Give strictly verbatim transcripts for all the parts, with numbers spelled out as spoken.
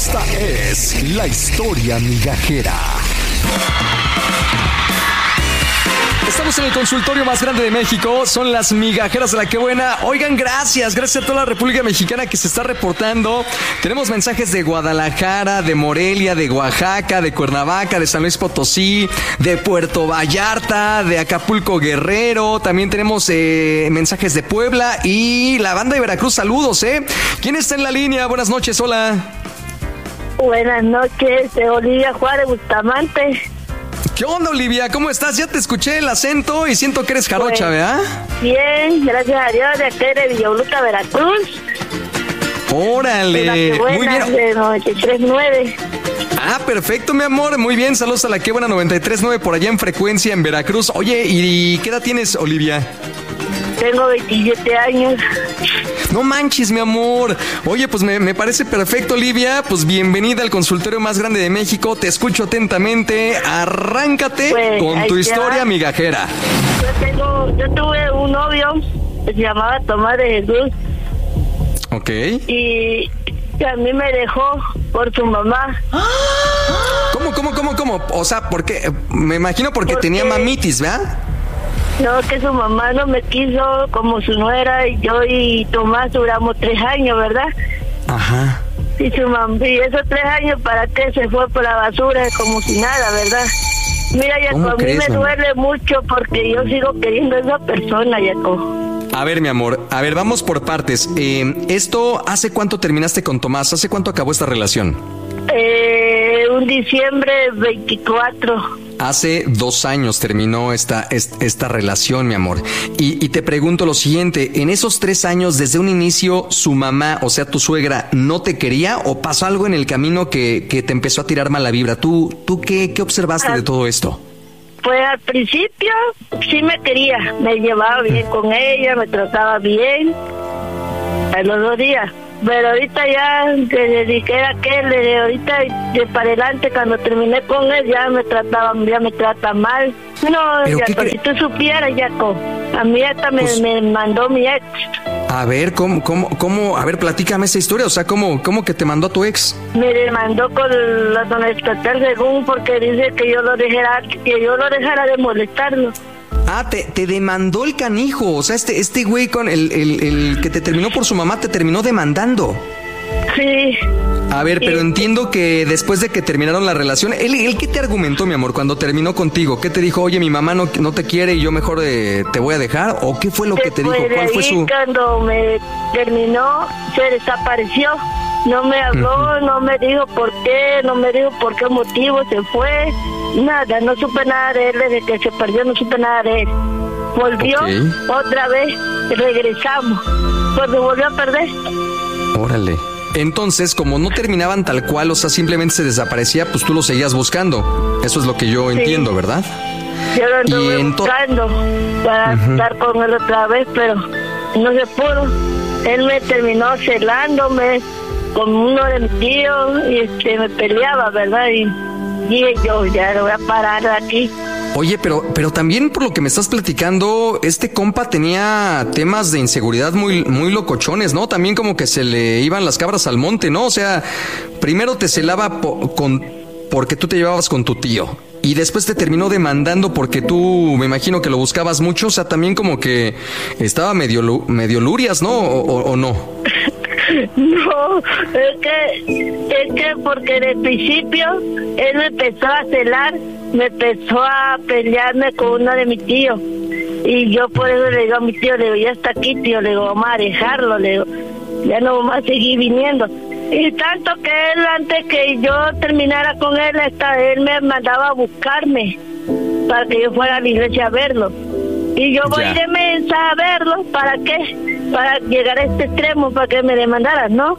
Esta es la historia migajera. Estamos en el consultorio más grande de México. Son las migajeras de la que buena. Oigan, gracias. Gracias a toda la República Mexicana que se está reportando. Tenemos mensajes de Guadalajara, de Morelia, de Oaxaca, de Cuernavaca, de San Luis Potosí, de Puerto Vallarta, de Acapulco Guerrero. También tenemos eh, mensajes de Puebla y la banda de Veracruz. Saludos, ¿eh? ¿Quién está en la línea? Buenas noches, hola. Buenas noches, de Olivia Juárez Bustamante. ¿Qué onda, Olivia? ¿Cómo estás? Ya te escuché el acento y siento que eres jarocha, pues, ¿verdad? Bien, gracias a Dios, de aquí de Villauluca, Veracruz. ¡Órale! Buena, muy bien. De noventa y tres punto nueve. Ah, perfecto, mi amor. Muy bien, saludos a la que buena noventa y tres punto nueve por allá en frecuencia en Veracruz. Oye, ¿y qué edad tienes, Olivia? Tengo veintisiete años. No manches, mi amor. Oye, pues me, me parece perfecto, Olivia. Pues bienvenida al consultorio más grande de México. Te escucho atentamente. Arráncate pues, con tu historia va. migajera. Yo tengo, yo tuve un novio que se llamaba Tomás de Jesús. Ok. Y a mí me dejó por su mamá. ¿Cómo, cómo, cómo, cómo? O sea, ¿por qué? Me imagino porque, porque tenía mamitis, ¿verdad? No, que su mamá no me quiso como su nuera, y yo y Tomás duramos tres años, ¿verdad? Ajá. Y su mamá, y esos tres años, ¿para qué se fue por la basura? Como si nada, ¿verdad? Mira, Yaco, a mí me duele mucho porque yo sigo queriendo a esa persona, Yaco. A ver, mi amor, a ver, vamos por partes. Eh, ¿Esto hace cuánto terminaste con Tomás? ¿Hace cuánto acabó esta relación? Eh, un diciembre veinticuatro. Hace dos años terminó esta, esta, esta relación, mi amor. Y, y te pregunto lo siguiente, ¿en esos tres años, desde un inicio, su mamá, o sea, tu suegra, no te quería o pasó algo en el camino que, que te empezó a tirar mala vibra? ¿Tú, tú qué, qué observaste ah, de todo esto? Pues al principio sí me quería, me llevaba bien con ella, me trataba bien a los dos días. Pero ahorita ya te dediqué a aquel, de ahorita de para adelante cuando terminé con él ya me trataban, ya me trata mal. No, Yaco, si tú supieras, Yaco, a mí hasta me, pues, me mandó mi ex. A ver, ¿cómo, cómo, cómo? A ver, platícame esa historia, o sea, ¿cómo, cómo que te mandó a tu ex? Me demandó con la con el estatal según porque dice que yo lo dejara, que yo lo dejara de molestarlo. Ah, te, te demandó el canijo, o sea, este este güey con el, el, el que te terminó por su mamá te terminó demandando. Sí. A ver, pero sí. Entiendo que después de que terminaron la relación, ¿él, él qué te argumentó, mi amor, cuando terminó contigo? ¿Qué te dijo? Oye, mi mamá no, no te quiere y yo mejor eh, te voy a dejar, ¿o qué fue lo que te dijo? ¿Cuál fue su...? Cuando me terminó, se desapareció. No me habló, uh-huh. no me dijo por qué, no me dijo por qué motivo se fue. Nada, no supe nada de él, desde que se perdió no supe nada de él. Volvió okay. otra vez, regresamos, pues me volvió a perder. Órale. Entonces, como no terminaban tal cual, o sea, simplemente se desaparecía, pues tú lo seguías buscando. Eso es lo que yo sí. entiendo, ¿verdad? Yo lo anduve ento- buscando para uh-huh. estar con él otra vez, pero no se pudo. Él me terminó celándome con uno de mis tíos y este, me peleaba, ¿verdad? Y dije yo, ya lo voy a parar aquí. Oye, pero, pero también por lo que me estás platicando, este compa tenía temas de inseguridad muy, muy locochones, ¿no? También como que se le iban las cabras al monte, ¿no? O sea, primero te celaba po- con, porque tú te llevabas con tu tío. Y después te terminó demandando porque tú, me imagino que lo buscabas mucho. O sea, también como que estaba medio, medio lurias, ¿no? ¿O, o, o no? No, es que, es que porque de principio él me empezó a celar, me empezó a pelearme con uno de mis tíos. Y yo por eso le digo a mi tío, le digo, ya está aquí, tío, le digo, vamos a dejarlo, le digo, ya no vamos a seguir viniendo. Y tanto que él, antes que yo terminara con él, hasta él me mandaba a buscarme para que yo fuera a la iglesia a verlo. Y yo voy ya. de mensa a verlo, ¿para qué? Para llegar a este extremo, para que me demandaran, ¿no?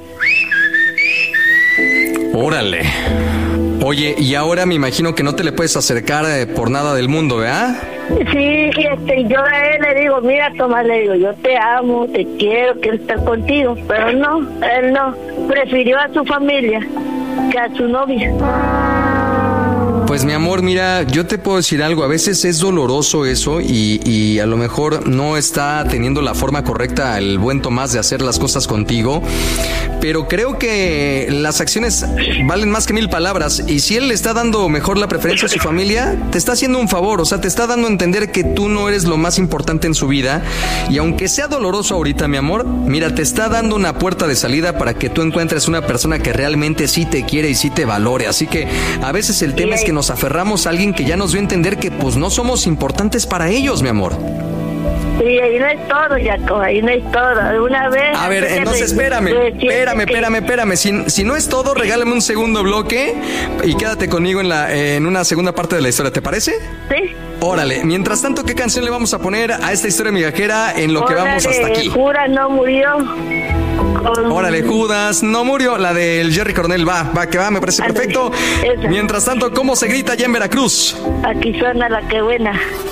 Órale. Oye, y ahora me imagino que no te le puedes acercar eh, por nada del mundo, ¿verdad? Sí, y este, yo a él le digo, mira, Tomás, le digo, yo te amo, te quiero, quiero estar contigo, pero no, él no, prefirió a su familia que a su novia. Pues mi amor, mira, yo te puedo decir algo, a veces es doloroso eso y, y a lo mejor no está teniendo la forma correcta el buen Tomás de hacer las cosas contigo, pero creo que las acciones valen más que mil palabras y si él le está dando mejor la preferencia a su familia, te está haciendo un favor, o sea, te está dando a entender que tú no eres lo más importante en su vida y aunque sea doloroso ahorita, mi amor, mira, te está dando una puerta de salida para que tú encuentres una persona que realmente sí te quiere y sí te valore, así que a veces el tema es que nos aferramos a alguien que ya nos dio a entender que pues no somos importantes para ellos, mi amor. Sí, ahí no es todo, Jaco, ahí no es todo. Una vez... A ver, entonces espérame, espérame, espérame, espérame. Si, si no es todo, regálame un segundo bloque y quédate conmigo en, la, en una segunda parte de la historia, ¿te parece? Sí. Órale, mientras tanto, ¿qué canción le vamos a poner a esta historia migajera en lo que Órale, vamos hasta aquí? Judas no murió. Con... Órale, Judas no murió, la del Jerry Coronel, va, va, que va, me parece perfecto. Esa. Mientras tanto, ¿cómo se grita allá en Veracruz? Aquí suena la que buena.